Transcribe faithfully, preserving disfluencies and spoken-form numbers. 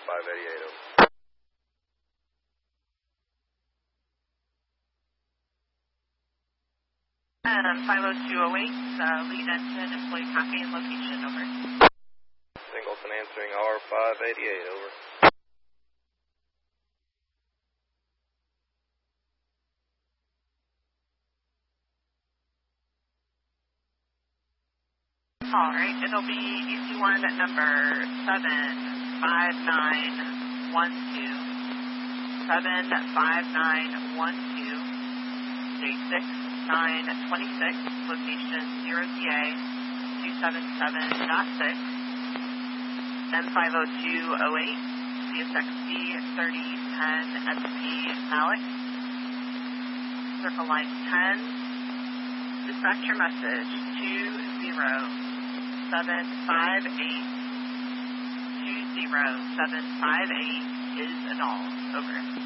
five eighty-eight, over. And five oh two oh eight, uh, lead engine, employee copy and location, over. Singleton answering R five eighty-eight, over. All right, it'll be E C one at number seven five nine one two, seven five nine one two, date six nine twenty-six, location zero Z A two seven seven dot six, M five oh two oh eight, C S X B thirty ten S P Alex, circle line ten, dispatch your message two zero seven five eight, two zero seven five eight is an all, over.